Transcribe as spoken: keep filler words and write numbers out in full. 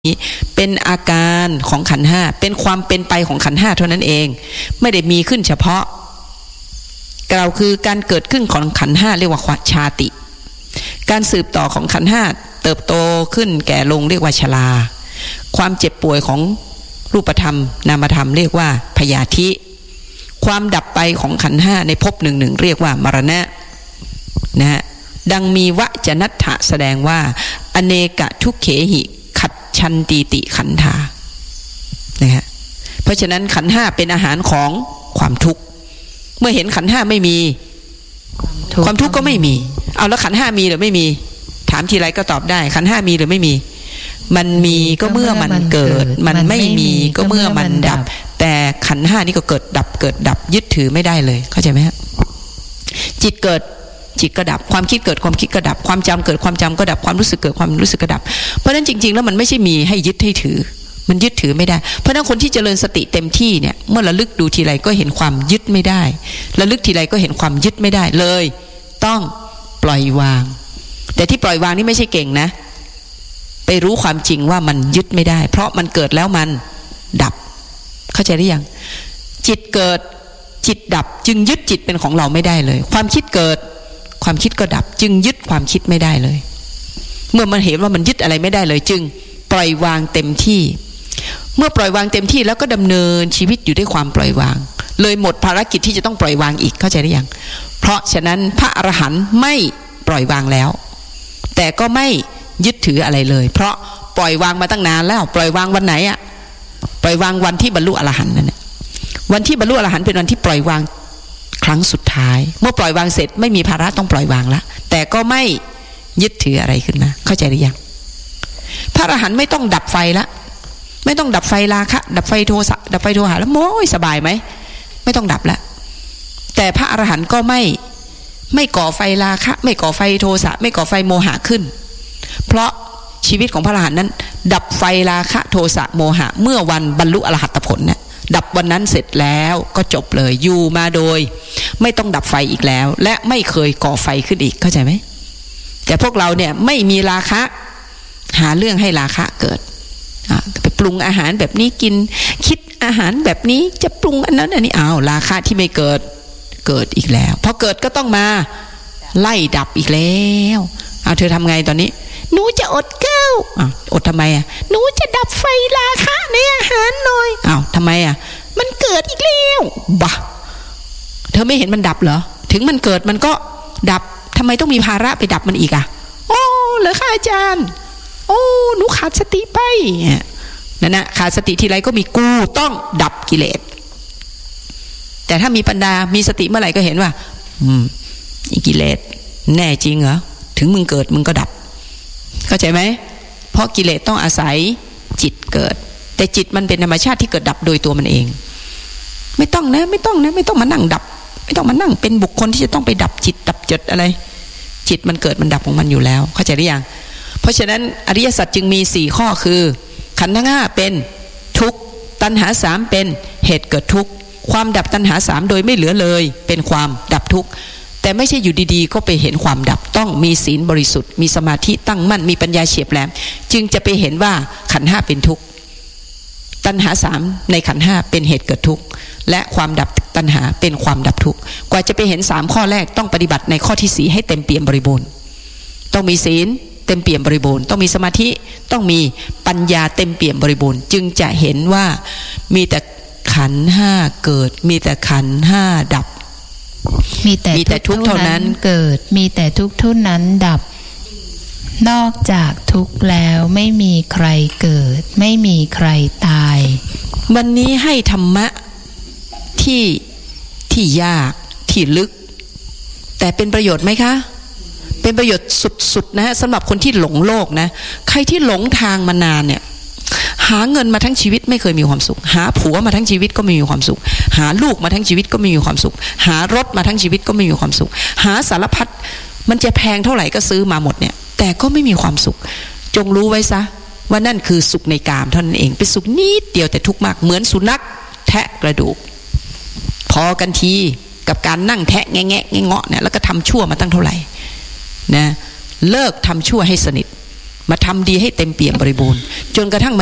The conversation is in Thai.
เป็นอาการของขันธ์ห้าเป็นความเป็นไปของขันธ์ห้าเท่านั้นเองไม่ได้มีขึ้นเฉพาะกล่าวคือการเกิดขึ้นของขันธ์ห้าเรียกว่าชาติการสืบต่อของขันธ์ห้าเติบโตขึ้นแก่ลงเรียกว่าชราความเจ็บป่วยของรูปธรรมนามธรรมเรียกว่าพยาธิความดับไปของขันธ์ห้าในภพหนึ่งหนึ่งเรียกว่ามรณะนะฮะดังมีวจนัตถะแสดงว่าอเนกทุกเขหิขัดชันตีติขันธานะฮะเพราะฉะนั้นขันธ์ห้าเป็นอาหารของความทุกข์เมื่อเห็นขันธ์ห้าไม่มีความทุกข์ก็ไม่มีเอาแล้วขันธ์ห้ามีหรือไม่มีถามทีไรก็ตอบได้ขันธ์ห้ามีหรือไม่มีมันมีก็เมื่อมันเกิดมันไม่มีก็เมื่อมันดับแต่ขันธ์ห้านี่ก็เกิดดับเกิดดับยึดถือไม่ได้เลยเข้าใจไหมฮะจิตเกิดจิตก็ดับความคิดเกิดความคิดก็ดับความจำเกิดความจำก็ดับความรู้สึกเกิดความรู้สึกก็ดับเพราะฉะนั้นจริงๆแล้วมันไม่ใช่มีให้ยึดให้ถือมันยึดถือไม่ได้เพราะฉะนั้นคนที่เจริญสติเต็มที่เนี่ยเมื่อระลึกดูทีไรก็เห็นความยึดไม่ได้ระลึกทีไรก็เห็นความยึดไม่ได้เลยต้องปล่อยวางแต่ที่ปล่อยวางนี่ไม่ใช่เก่งนะไปรู้ความจริงว่ามันยึดไม่ได้เพราะมันเกิดแล้วมันดับเข้าใจหรือยังจิตเกิดจิตดับจึงยึดจิตเป็นของเราไม่ได้เลยความคิดเกิดความคิดก็ดับจึงยึดความคิดไม่ได้เลยเมื่อมันเห็นว่ามันยึดอะไรไม่ได้เลยจึงปล่อยวางเต็มที่เมื่อปล่อยวางเต็มที่แล้วก็ดำเนินชีวิตอยู่ด้วยความปล่อยวางเลยหมดภารกิจที่จะต้องปล่อยวางอีกเข้าใจหรือยังเพราะฉะนั้นพระอรหันต์ไม่ปล่อยวางแล้วแต่ก็ไม่ยึดถืออะไรเลยเพราะปล่อยวางมาตั้งนานแล้วปล่อยวางวันไหนอะปล่อยวางวันที่บรรลุอรหันต์นั่นแหละวันที่บรรลุอรหันต์เป็นวันที่ปล่อยวางครั้งสุดท้ายเมื่อปล่อยวางเสร็จไม่มีภาระต้องปล่อยวางละแต่ก็ไม่ยึดถืออะไรขึ้นมาเข้าใจหรือยังพระอรหันต์ไม่ต้องดับไฟละไม่ต้องดับไฟราคะดับไฟโทสะดับไฟโทหะแล้วโม้ยสบายไหมไม่ต้องดับละแต่พระอรหันต์ก็ไม่ไม่ก่อไฟราคะไม่ก่อไฟโทสะไม่ก่อไฟโมหะขึ้นเพราะชีวิตของพระอรหันต์นั้นดับไฟราคะโทสะโมหะเมื่อวันบรรลุอรหัตผลเนี่ยดับวันนั้นเสร็จแล้วก็จบเลยอยู่มาโดยไม่ต้องดับไฟอีกแล้วและไม่เคยก่อไฟขึ้นอีกเข้าใจไหมแต่พวกเราเนี่ยไม่มีราคะหาเรื่องให้ราคะเกิดไปปรุงอาหารแบบนี้กินคิดอาหารแบบนี้จะปรุงอันนั้นอันนี้อ้าวราคะที่ไม่เกิดเกิดอีกแล้วพอเกิดก็ต้องมาไล่ดับอีกแล้วเอาเธอทำไงตอนนี้หนูจะอดข้าวอ้าวอดทำไมอ่ะหนูจะดับไฟราคะในอาหารหน่อยอ้าวทำไมอ่ะมันเกิดอีกแล้วบ้าเธอไม่เห็นมันดับเหรอถึงมันเกิดมันก็ดับทำไมต้องมีภาระไปดับมันอีกอ่ะโอ้เหรอคะอาจารย์โอ้หนูขาดสติไปนั่นนะขาดสติทีไรก็มีกูต้องดับกิเลสแต่ถ้ามีปัญญามีสติเมื่อไหร่ก็เห็นว่าอืมอีกิเลสแน่จริงเหรอถึงมึงเกิดมึงก็ดับเข้าใจไหมเพราะกิเลสต้องอาศัยจิตเกิดแต่จิตมันเป็นธรรมชาติที่เกิดดับโดยตัวมันเองไม่ต้องนะไม่ต้องนะไม่ต้องมานั่งดับไม่ต้องมานั่งเป็นบุคคลที่จะต้องไปดับจิตดับจิตอะไรจิตมันเกิดมันดับของมันอยู่แล้วเข้าใจหรือยังเพราะฉะนั้นอริยสัจจึงมีสี่ข้อคือขันธ์ทั้งห้าเป็นทุกข์ตัณหาสามเป็นเหตุเกิดทุกข์ความดับตัณหาสามโดยไม่เหลือเลยเป็นความดับทุกข์แต่ไม่ใช่อยู่ดีๆก็ไปเห็นความดับต้องมีศีลบริสุทธิ์มีสมาธิตั้งมั่นมีปัญญาเฉียบแหลมจึงจะไปเห็นว่าขันธ์ห้าเป็นทุกข์ตัณหาสามในขันธ์ห้าเป็นเหตุเกิดทุกข์และความดับตัณหาเป็นความดับทุกข์กว่าจะไปเห็นสามข้อแรกต้องปฏิบัติในข้อที่สี่ให้เต็มเปี่ยมบริบูรณ์ต้องมีศีลเต็มเปี่ยมบริบูรณ์ต้องมีสมาธิต้องมีปัญญาเต็มเปี่ยมบริบูรณ์จึงจะเห็นว่ามีแต่ขันธ์ห้าเกิดมีแต่ขันธ์ห้าดับมีแต่ทุกข์เท่านั้นเกิดมีแต่ทุกข์เท่านั้นดับนอกจากทุกข์แล้วไม่มีใครเกิดไม่มีใครตายวันนี้ให้ธรรมะที่ที่ยากที่ลึกแต่เป็นประโยชน์ไหมคะเป็นประโยชน์สุดๆนะฮะสำหรับคนที่หลงโลกนะใครที่หลงทางมานานเนี่ยหาเงินมาทั้งชีวิตไม่เคยมีความสุขหาผัวมาทั้งชีวิตก็ไม่มีความสุขหาลูกมาทั้งชีวิตก็ไม่มีความสุขหารถมาทั้งชีวิตก็ไม่มีความสุขหาสารพัดมันจะแพงเท่าไหร่ก็ซื้อมาหมดเนี่ยแต่ก็ไม่มีความสุขจงรู้ไว้ซะว่านั่นคือสุขในกามเท่านั้นเองเป็นสุขนิดเดียวแต่ทุกข์มากเหมือนสุนัขแทะกระดูกพอกันทีกับการนั่งแทะแงะแงะเงาะเนี่ยแล้วก็ทำชั่วมาตั้งเท่าไหร่นะเลิกทำชั่วให้สนิทมาทำดีให้เต็มเปี่ยมบริบูรณ์จนกระทั่ง